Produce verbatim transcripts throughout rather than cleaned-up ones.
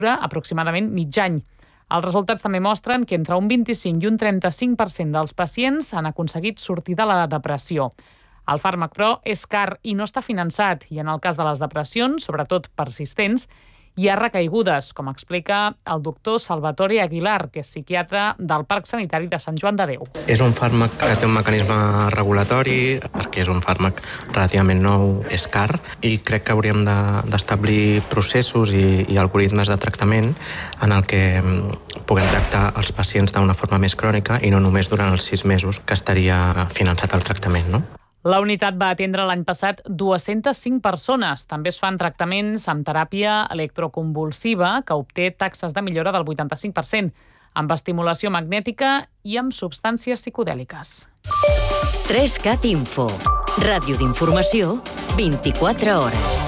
aproximadament mig any. Els resultats també mostren que entre un vint-i-cinc i un trenta-cinc per cent dels pacients han aconseguit sortir de la depressió. El fàrmac, però, és car i no està finançat, i en el cas de les depressions, sobretot persistents, hi ha recaigudes, com explica el doctor Salvatore Aguilar, que és psiquiatre del Parc Sanitari de Sant Joan de Déu. És un fàrmac que té un mecanisme regulatori, perquè és un fàrmac relativament nou, és car, i crec que hauríem d'establir processos i, i algoritmes de tractament en el que puguem tractar els pacients d'una forma més crònica i no només durant els sis mesos que estaria finançat el tractament, no? La unitat va atendre l'any passat dues-centes cinc persones. També es fan tractaments amb teràpia electroconvulsiva, que obté taxes de millora del vuitanta-cinc per cent, amb estimulació magnètica i amb substàncies psicodèliques. tres cat Info. Ràdio d'informació, vint-i-quatre hores.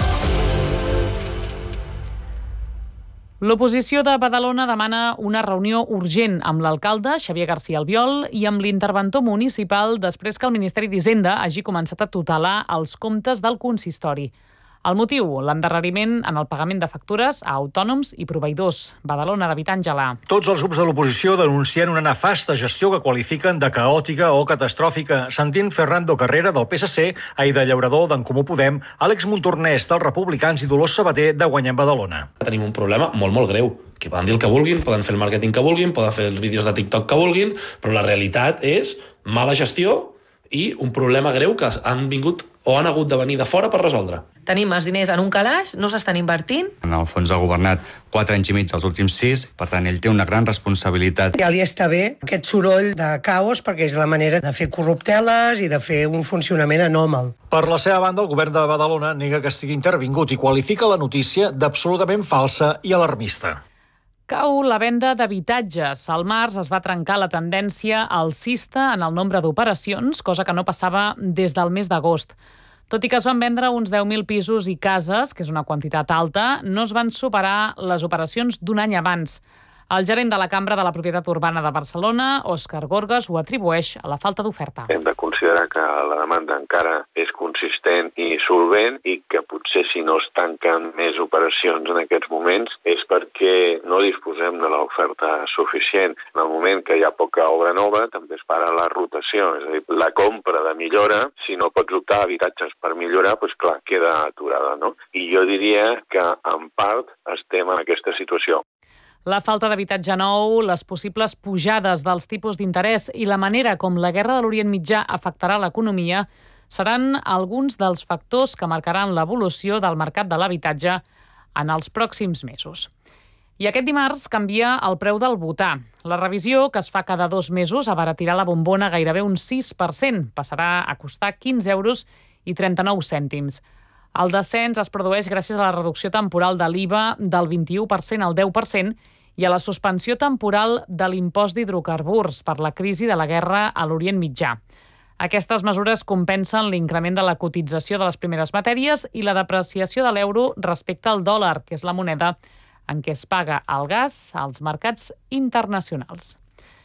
L'oposició de Badalona demana una reunió urgent amb l'alcalde, Xavier García Albiol, i amb l'interventor municipal després que el Ministeri d'Hisenda hagi començat a tutelar els comptes del consistori. El motiu, l'endarreriment en el pagament de factures a autònoms i proveïdors. Badalona, David Àngela. Tots els grups de l'oposició denuncien una nefasta gestió que qualifiquen de caòtica o catastròfica. Sentint Fernando Carrera, del P S C, Aida Llaurador, d'en Comú Podem, Àlex Montornès, dels Republicans, i Dolors Sabater, de Guanyem Badalona. Tenim un problema molt, molt greu, que poden dir el que vulguin, poden fer el màrqueting que vulguin, poden fer els vídeos de TikTok que vulguin, però la realitat és mala gestió i un problema greu que han vingut o han hagut de venir de fora per resoldre. Tenim els diners en un calaix, no s'estan invertint. En el fons ha governat quatre anys i mig dels últims sis, per tant, ell té una gran responsabilitat. Ja li està bé aquest soroll de caos, perquè és la manera de fer corrupteles i de fer un funcionament anòmal. Per la seva banda, el govern de Badalona nega que estigui intervingut i qualifica la notícia d'absolutament falsa i alarmista. Cau la venda d'habitatges. Al març es va trencar la tendència alcista en el nombre d'operacions, cosa que no passava des del mes d'agost. Tot i que es van vendre uns deu mil pisos i cases, que és una quantitat alta, no es van superar les operacions d'un any abans. El gerent de la Cambra de la Propietat Urbana de Barcelona, Òscar Gorgas, ho atribueix a la falta d'oferta. Hem de considerar que la demanda encara és consistent i solvent i que potser si no es tanquen més operacions en aquests moments és perquè no disposem de l'oferta suficient. En el moment que hi ha poca obra nova també es para la rotació, és a dir, la compra de millora, si no pots optar a habitatges per millorar, doncs clar, queda aturada, no? I jo diria que en part estem en aquesta situació. La falta d'habitatge nou, les possibles pujades dels tipus d'interès i la manera com la guerra de l'Orient Mitjà afectarà l'economia seran alguns dels factors que marcaran l'evolució del mercat de l'habitatge en els pròxims mesos. I aquest dimarts canvia el preu del butà. La revisió, que es fa cada dos mesos, abaratirà la bombona gairebé un sis per cent. Passarà a costar quinze euros i trenta-nou cèntims. El descens es produeix gràcies a la reducció temporal de l'I V A del vint-i-u per cent al deu per cent i a la suspensió temporal de l'impost d'hidrocarburs per la crisi de la guerra a l'Orient Mitjà. Aquestes mesures compensen l'increment de la cotització de les primeres matèries i la depreciació de l'euro respecte al dòlar, que és la moneda en què es paga el gas als mercats internacionals.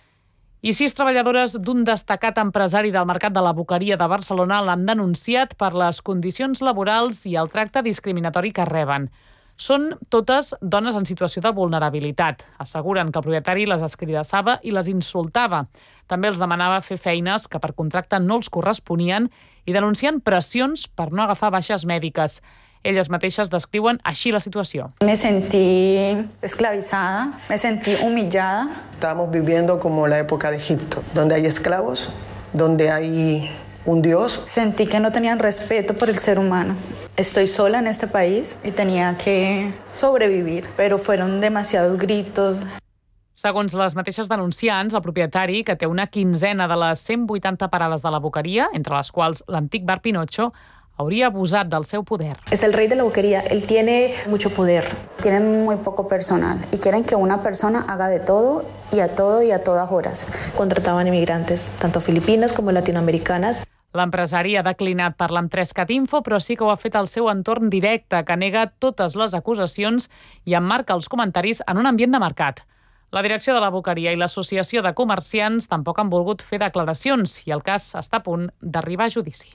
I sis treballadores d'un destacat empresari del mercat de la Boqueria de Barcelona l'han denunciat per les condicions laborals i el tracte discriminatori que reben. Són totes dones en situació de vulnerabilitat. Asseguren que el propietari les escridassava i les insultava. També els demanava fer feines que per contracte no els corresponien i denuncien pressions per no agafar baixes mèdiques. Elles mateixes descriuen així la situació. Me sentí esclavizada, me sentí humillada. Estamos viviendo como la época de Egipto, donde hay esclavos, donde hay un dios. Sentí que no tenían respeto por el ser humano. Estoy sola en este país y tenía que sobrevivir, pero fueron demasiados gritos. Segons les mateixes denunciants, el propietari, que té una quinzena de les cent vuitanta parades de la Boqueria, entre les quals l'antic bar Pinocho, hauria abusat del seu poder. Es el rey de la boquería, él tiene mucho poder. Tienen muy poco personal y quieren que una persona haga de todo y a todo y a todas horas. Contrataban inmigrantes, tanto filipinas como latinoamericanas. L'empresari ha declinat parlar amb tres cat Info, però sí que ho ha fet al seu entorn directe, que nega totes les acusacions i emmarca els comentaris en un ambient de mercat. La direcció de la Boqueria i l'Associació de Comerciants tampoc han volgut fer declaracions i el cas està a punt d'arribar a judici.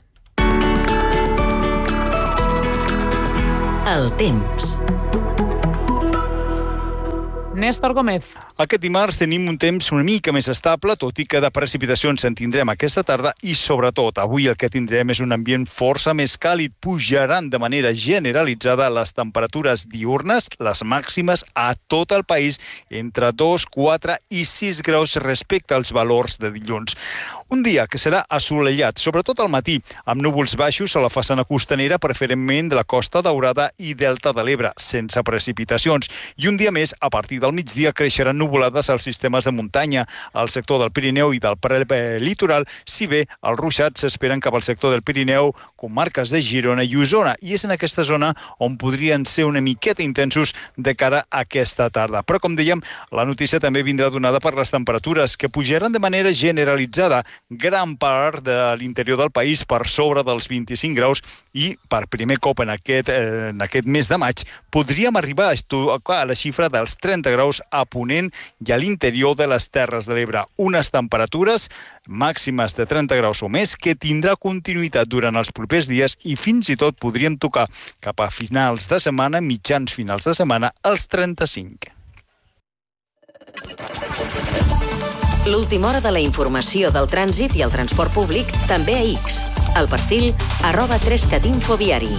El temps. Néstor Gómez. Aquest dimarts tenim un temps una mica més estable, tot i que de precipitacions en tindrem aquesta tarda i, sobretot, avui el que tindrem és un ambient força més càlid. Pujaran de manera generalitzada les temperatures diürnes, les màximes a tot el país, entre dos, quatre i sis graus respecte als valors de dilluns. Un dia que serà assolellat, sobretot al matí, amb núvols baixos a la façana costanera, preferentment de la Costa Daurada i Delta de l'Ebre, sense precipitacions. I un dia més, a partir del migdia creixeran nuvolades als sistemes de muntanya, al sector del Pirineu i del prelitoral, si bé els ruixats s'esperen cap al sector del Pirineu, comarques de Girona i Osona, i és en aquesta zona on podrien ser una miqueta intensos de cara a aquesta tarda. Però, com dèiem, la notícia també vindrà donada per les temperatures, que pujaran de manera generalitzada, gran part de l'interior del país per sobre dels vint-i-cinc graus, i per primer cop en aquest, eh, en aquest mes de maig podríem arribar a, a la xifra dels trenta graus a Ponent i a l'interior de les Terres de l'Ebre. Unes temperatures màximes de trenta graus o més que tindrà continuïtat durant els propers dies i fins i tot podrien tocar cap a finals de setmana, mitjans finals de setmana, els trenta-cinc. L'última hora de la informació del trànsit i el transport públic també a X. El perfil arroba tres cat info viari.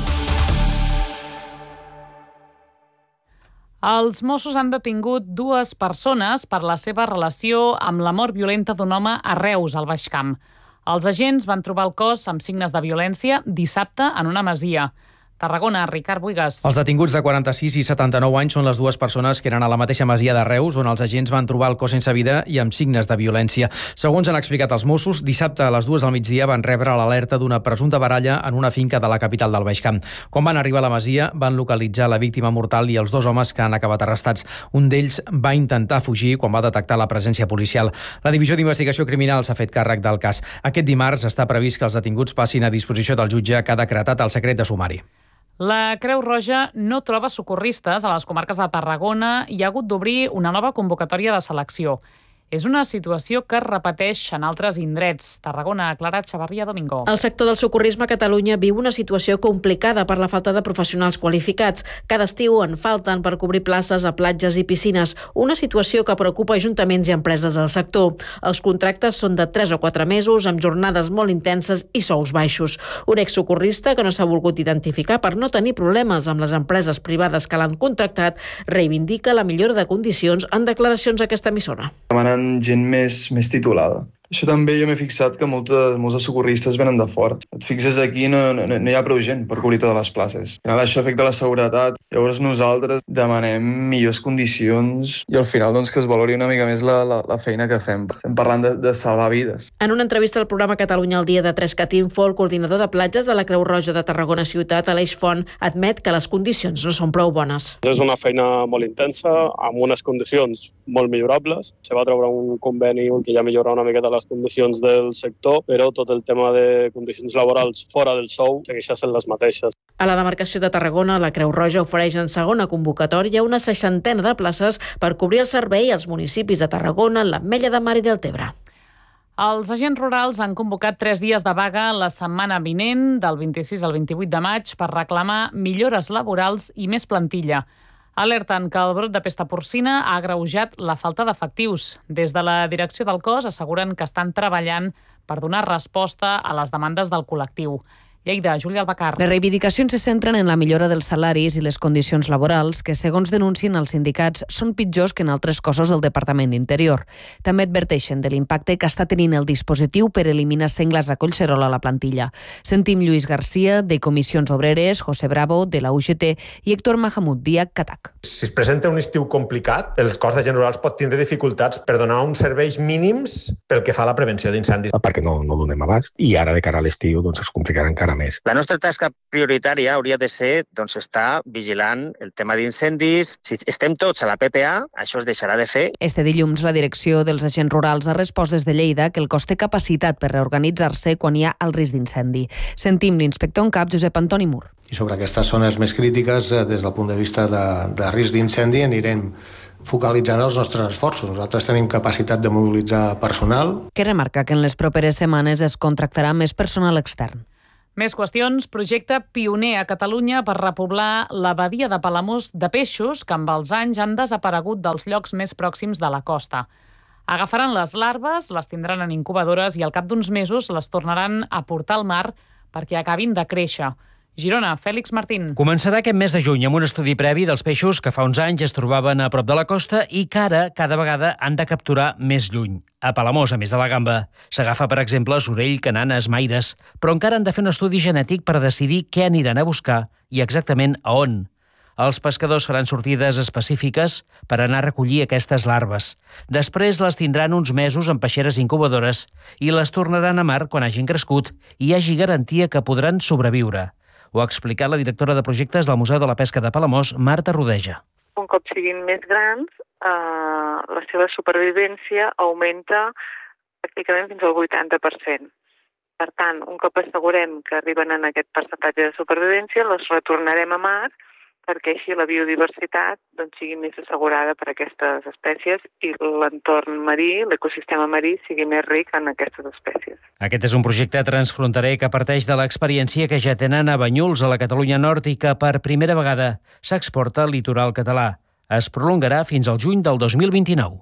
Els Mossos han detingut dues persones per la seva relació amb la mort violenta d'un home a Reus, al Baix Camp. Els agents van trobar el cos amb signes de violència dissabte en una masia. Tarragona, Ricard Buigas. Els detinguts de quaranta-sis i setanta-nou anys són les dues persones que eren a la mateixa masia de Reus, on els agents van trobar el cos sense vida i amb signes de violència. Segons han explicat els Mossos, dissabte a les dues del migdia van rebre l'alerta d'una presumpta baralla en una finca de la capital del Baix Camp. Quan van arribar a la masia, van localitzar la víctima mortal i els dos homes que han acabat arrestats. Un d'ells va intentar fugir quan va detectar la presència policial. La Divisió d'Investigació Criminal s'ha fet càrrec del cas. Aquest dimarts està previst que els detinguts passin a disposició del jutge que ha decretat el secret de sumari. La Creu Roja no troba socorristes a les comarques de Tarragona i ha hagut d'obrir una nova convocatòria de selecció. És una situació que es repeteix en altres indrets. Tarragona, Clara Chavarria Domingo. El sector del socorrisme a Catalunya viu una situació complicada per la falta de professionals qualificats. Cada estiu en falten per cobrir places a platges i piscines, una situació que preocupa ajuntaments i empreses del sector. Els contractes són de tres o quatre mesos, amb jornades molt intenses i sous baixos. Un exsocorrista que no s'ha volgut identificar per no tenir problemes amb les empreses privades que l'han contractat reivindica la millora de condicions en declaracions a aquesta emissora. Demanen gent més, més titulada. Això també jo m'he fixat que moltes, molts socorristes venen de fora. Et fixes aquí, no, no, no hi ha prou gent per cobrir totes les places. Al final això afecta la seguretat. Llavors nosaltres demanem millors condicions i al final doncs, que es valori una mica més la, la, la feina que fem. Estem parlant de, de salvar vides. En una entrevista al programa Catalunya al dia de tres cat info, el coordinador de platges de la Creu Roja de Tarragona Ciutat, Aleix Font, admet que les condicions no són prou bones. És una feina molt intensa, amb unes condicions molt millorables. Se va treure un conveni que ja millora una miqueta les condicions del sector, però tot el tema de condicions laborals fora del sou segueixen sent les mateixes. A la demarcació de Tarragona, la Creu Roja ofereix en segona convocatòria una seixantena de places per cobrir el servei als municipis de Tarragona, l'Ametlla de Mar i Deltebre. Els agents rurals han convocat tres dies de vaga la setmana vinent, del vint-i-sis al vint-i-vuit de maig, per reclamar millores laborals i més plantilla. Alerten que el brot de pesta porcina ha agreujat la falta d'efectius. Des de la direcció del cos asseguren que estan treballant per donar resposta a les demandes del col·lectiu. Lleida, Júlia Albacar. Les reivindicacions se centren en la millora dels salaris i les condicions laborals que, segons denuncien els sindicats, són pitjors que en altres cossos del Departament d'Interior. També adverteixen de l'impacte que està tenint el dispositiu per eliminar sengles a Collserola a la plantilla. Sentim Lluís Garcia, de Comissions Obreres, José Bravo, de la U G T, i Héctor Mahamud, Diac Catac. Si es presenta un estiu complicat, el cos d'agents rurals pot tindre dificultats per donar uns serveis mínims pel que fa a la prevenció d'incendis. Perquè no, no donem abast i ara de cara a l'estiu doncs, es complicarà encara més. La nostra tasca prioritària hauria de ser doncs, estar vigilant el tema d'incendis. Si estem tots a la P P A, això es deixarà de fer. Este dilluns, la direcció dels agents rurals ha respost des de Lleida que el cos té capacitat per reorganitzar-se quan hi ha el risc d'incendi. Sentim l'inspector en cap, Josep Antoni Mur. I sobre aquestes zones més crítiques, des del punt de vista de, de risc d'incendi, anirem focalitzant els nostres esforços. Nosaltres tenim capacitat de mobilitzar personal. Que remarca que en les properes setmanes es contractarà més personal extern. Més qüestions. Projecte pioner a Catalunya per repoblar la badia de Palamós de peixos que amb els anys han desaparegut dels llocs més pròxims de la costa. Agafaran les larves, les tindran en incubadores i al cap d'uns mesos les tornaran a portar al mar perquè acabin de créixer. Girona, Fèlix Martín. Començarà aquest mes de juny amb un estudi previ dels peixos que fa uns anys es trobaven a prop de la costa i que ara cada vegada han de capturar més lluny. A Palamós, a més de la gamba, s'agafa, per exemple, sorell, cananes, maires, però encara han de fer un estudi genètic per decidir què aniran a buscar i exactament a on. Els pescadors faran sortides específiques per anar a recollir aquestes larves. Després les tindran uns mesos en peixeres incubadores i les tornaran a mar quan hagin crescut i hi hagi garantia que podran sobreviure. Ho ha explicat la directora de projectes del Museu de la Pesca de Palamós, Marta Rodeja. Un cop siguin més grans, eh, la seva supervivència augmenta pràcticament fins al vuitanta per cent. Per tant, un cop assegurem que arriben en aquest percentatge de supervivència, les retornarem a mar perquè així la biodiversitat doncs, sigui més assegurada per aquestes espècies i l'entorn marí, l'ecosistema marí, sigui més ric en aquestes espècies. Aquest és un projecte transfronterer que parteix de l'experiència que ja tenen a Banyuls, a la Catalunya Nord, i que per primera vegada s'exporta al litoral català. Es prolongarà fins al juny del dos mil vint-i-nou.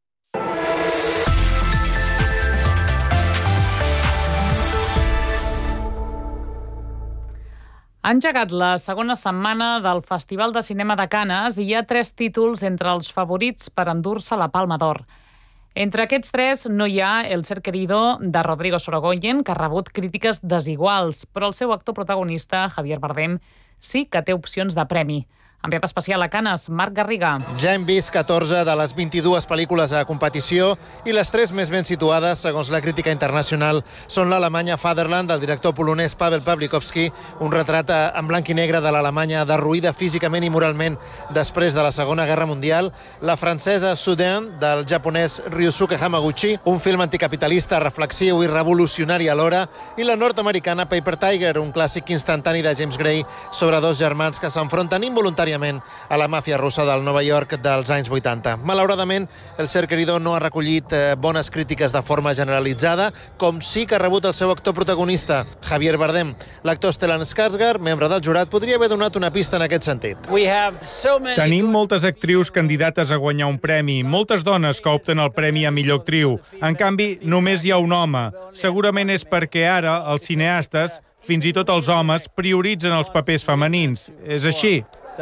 Ha engegat la segona setmana del Festival de Cinema de Canes i hi ha tres títols entre els favorits per endur-se la Palma d'Or. Entre aquests tres no hi ha El ser querido de Rodrigo Sorogoyen, que ha rebut crítiques desiguals, però el seu actor protagonista, Javier Bardem, sí que té opcions de premi. Enviat especial a Canes, Marc Garriga. Ja hem vist catorze de les vint-i-dues pel·lícules a competició i les tres més ben situades, segons la crítica internacional, són l'Alemanya Fatherland, del director polonès Paweł Pawlikowski, un retrat en blanc i negre de l'Alemanya derruïda físicament i moralment després de la Segona Guerra Mundial, la francesa Soudain, del japonès Ryusuke Hamaguchi, un film anticapitalista, reflexiu i revolucionari alhora, i la nord-americana Paper Tiger, un clàssic instantani de James Gray sobre dos germans que s'enfronten involuntàriament a la màfia russa del Nova York dels anys vuitanta. Malauradament, El ser querido no ha recollit eh, bones crítiques de forma generalitzada, com sí que ha rebut el seu actor protagonista, Javier Bardem. L'actor Stellan Skarsgård, membre del jurat, podria haver donat una pista en aquest sentit. Tenim moltes actrius candidates a guanyar un premi, moltes dones que opten el premi a millor actriu. En canvi, només hi ha un home. Segurament és perquè ara els cineastes, fins i tot els homes, prioritzen els papers femenins. És així.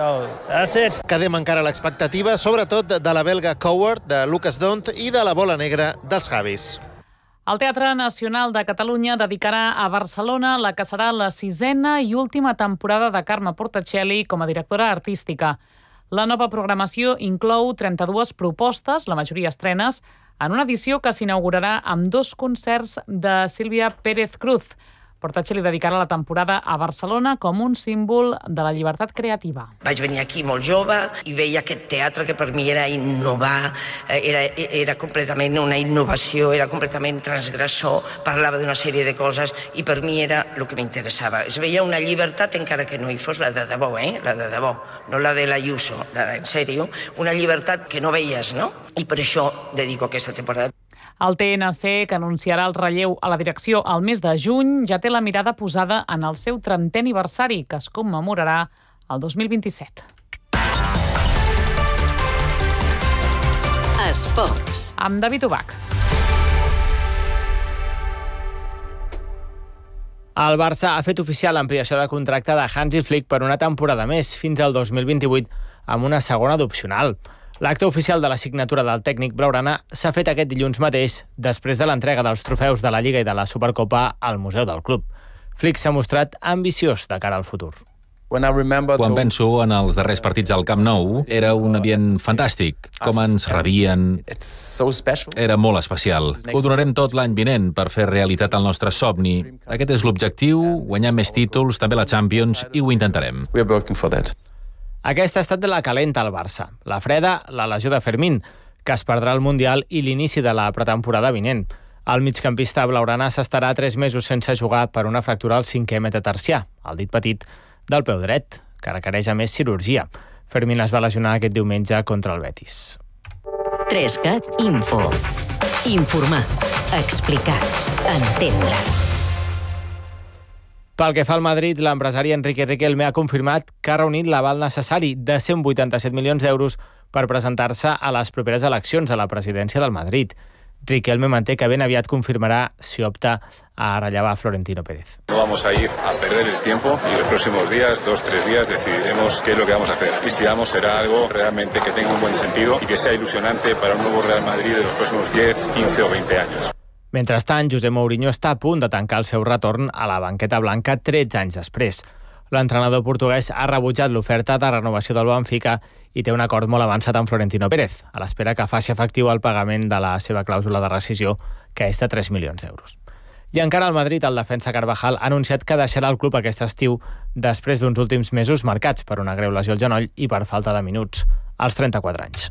Quedem encara a l'expectativa, sobretot de la belga Coward, de Lucas Dont, i de La bola negra dels Javis. El Teatre Nacional de Catalunya dedicarà a Barcelona la que serà la sisena i última temporada de Carme Portacelli com a directora artística. La nova programació inclou trenta-dues propostes, la majoria estrenes, en una edició que s'inaugurarà amb dos concerts de Sílvia Pérez Cruz. Portacelli dedicarà la temporada a Barcelona com un símbol de la llibertat creativa. Vaig venir aquí molt jove i veia aquest teatre que per mi era innovar, era, era completament una innovació, era completament transgressor, parlava d'una sèrie de coses i per mi era el que m'interessava. Es veia una llibertat encara que no hi fos la de debò, eh? la de debò, no la de l'Ayuso, la de, en sèrio, una llibertat que no veies, no? I per això dedico aquesta temporada. El T N C, que anunciarà el relleu a la direcció al mes de juny, ja té la mirada posada en el seu trentè aniversari, que es commemorarà el dos mil vint-i-set. Esports. Amb David Ubach. El Barça ha fet oficial l'ampliació de contracte de Hansi Flick per una temporada més, fins al dos mil vint-i-vuit, amb una segona d'opcional. L'acte oficial de la signatura del tècnic blaugrana s'ha fet aquest dilluns mateix, després de l'entrega dels trofeus de la Lliga i de la Supercopa al Museu del Club. Flick s'ha mostrat ambiciós de cara al futur. Quan penso en els darrers partits al Camp Nou, era un ambient fantàstic. Com ens rebien... Era molt especial. Ho donarem tot l'any vinent per fer realitat el nostre somni. Aquest és l'objectiu, guanyar més títols, també la Champions, i ho intentarem. Aquesta ha estat la calenta al Barça. La freda, la lesió de Fermín, que es perdrà el Mundial, i l'inici de la pretemporada vinent. El migcampista blaugrana s'estarà tres mesos sense jugar per una fractura al cinquè metatarsià, el dit petit del peu dret, que requereix a més cirurgia. Fermín es va lesionar aquest diumenge contra el Betis. Trescat Info. Informar, explicar, entendre. Pel que fa al Madrid, l'empresari Enrique Riquelme ha confirmat que ha reunit l'aval necessari de cent vuitanta-set milions d'euros per presentar-se a les properes eleccions a la presidència del Madrid. Riquelme manté que ben aviat confirmarà si opta a rellevar a Florentino Pérez. No vamos a ir a perder el tiempo y los próximos días, dos, tres días, decidiremos qué es lo que vamos a hacer. Y si vamos, será algo realmente que tenga un buen sentido y que sea ilusionante para un nuevo Real Madrid de los próximos diez, quince o veinte años. Mentrestant, José Mourinho està a punt de tancar el seu retorn a la banqueta blanca tretze anys després. L'entrenador portuguès ha rebutjat l'oferta de renovació del Benfica i té un acord molt avançat amb Florentino Pérez, a l'espera que faci efectiu el pagament de la seva clàusula de rescissió, que és de tres milions d'euros. I encara al Madrid, el defensa Carvajal ha anunciat que deixarà el club aquest estiu després d'uns últims mesos marcats per una greu lesió al genoll i per falta de minuts, als trenta-quatre anys.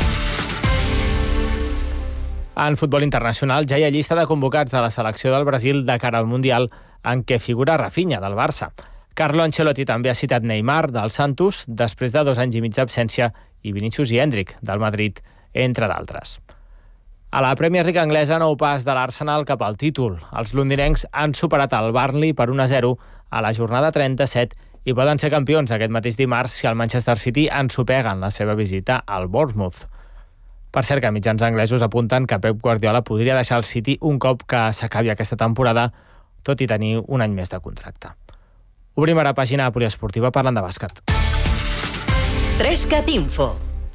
En futbol internacional ja hi ha llista de convocats de la selecció del Brasil de cara al Mundial, en què figura Rafinha, del Barça. Carlo Ancelotti també ha citat Neymar, del Santos, després de dos anys i mig d'absència, i Vinícius i Endrick, del Madrid, entre d'altres. A la Premier League anglesa, nou pas de l'Arsenal cap al títol. Els londinencs han superat el Burnley per un a zero a la jornada trenta-set i poden ser campions aquest mateix dimarts si el Manchester City ensopega en la seva visita al Bournemouth. Per cert, que mitjans anglesos apunten que Pep Guardiola podria deixar el City un cop que s'acabi aquesta temporada, tot i tenir un any més de contracte. Obrim ara pàgina poliesportiva parlant de bàsquet. Trescat Info.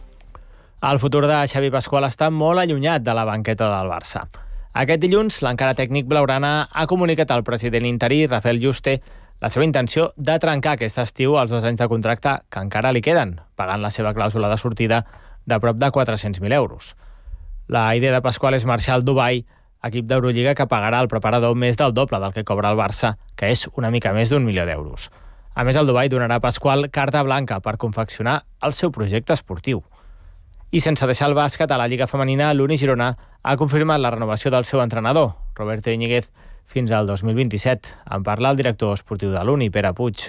El futur de Xavi Pasqual està molt allunyat de la banqueta del Barça. Aquest dilluns, l'encara tècnic blaugrana ha comunicat al president interí, Rafael Juste, la seva intenció de trencar aquest estiu els dos anys de contracte que encara li queden, pagant la seva clàusula de sortida de prop de quatre-cents mil euros. La idea de Pasqual és marxar al Dubai, equip d'Eurolliga que pagarà al preparador més del doble del que cobra el Barça, que és una mica més d'un milió d'euros. A més, el Dubai donarà a Pasqual carta blanca per confeccionar el seu projecte esportiu. I sense deixar el bàsquet, a la Lliga Femenina, l'Uni Girona ha confirmat la renovació del seu entrenador, Roberto Íñiguez, fins al dos mil vint-i-set. En parla el director esportiu de l'Uni, Pere Puig.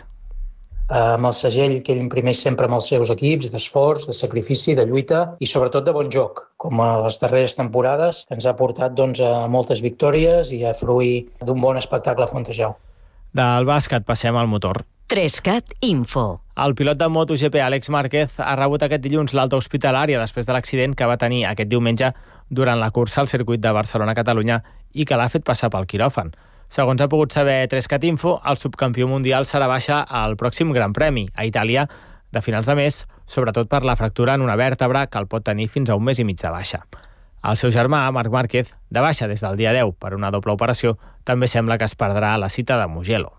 Amb el segell que ell imprimeix sempre amb els seus equips, d'esforç, de sacrifici, de lluita i sobretot de bon joc, com a les darreres temporades, ens ha portat doncs, a moltes victòries i a fruir d'un bon espectacle a Fontejau. Del bàsquet passem al motor. Trescat Info. El pilot de MotoGP Àlex Márquez ha rebut aquest dilluns l'alta hospitalària després de l'accident que va tenir aquest diumenge durant la cursa al circuit de Barcelona-Catalunya i que l'ha fet passar pel quiròfan. Segons ha pogut saber Trescat Info, el subcampió mundial serà baixa al pròxim Gran Premi, a Itàlia, de finals de mes, sobretot per la fractura en una vèrtebra que el pot tenir fins a un mes i mig de baixa. El seu germà, Marc Márquez, de baixa des del dia deu per una doble operació, també sembla que es perdrà la cita de Mugello.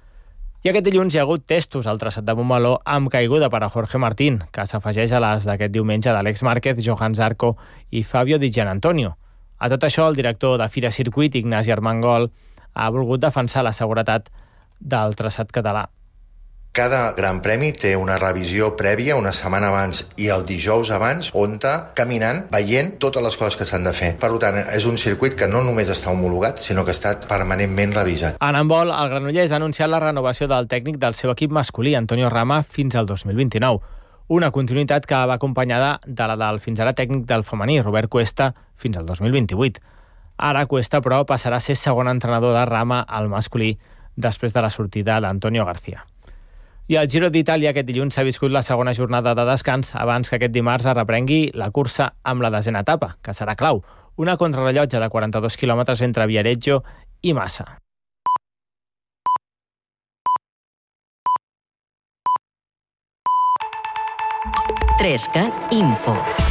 I aquest dilluns hi ha hagut testos al traçat de Montmeló amb caiguda per a Jorge Martín, que s'afegeix a les d'aquest diumenge d'Àlex Márquez, Johan Zarco i Fabio Di Gianantonio. A tot això, el director de Fira Circuit, Ignasi Armengol, ha volgut defensar la seguretat del traçat català. Cada Gran Premi té una revisió prèvia una setmana abans i el dijous abans, on està caminant, veient totes les coses que s'han de fer. Per tant, és un circuit que no només està homologat, sinó que està permanentment revisat. En handbol, el Granollers ha anunciat la renovació del tècnic del seu equip masculí, Antonio Rama, fins al dos mil vint-i-nou. Una continuïtat que va acompanyada de la del fins ara tècnic del femení, Robert Cuesta, fins al dos mil vint-i-vuit. Ara Cuesta, però, passarà a ser segon entrenador de Rama al masculí després de la sortida d'Antonio García. I al Giro d'Itàlia aquest dilluns s'ha viscut la segona jornada de descans abans que aquest dimarts es reprengui la cursa amb la desena etapa, que serà clau, una contrarrellotge de quaranta-dos quilòmetres entre Viareggio i Massa. Trescat Info.